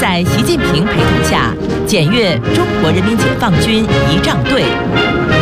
在习近平陪同下检阅中国人民解放军仪仗队。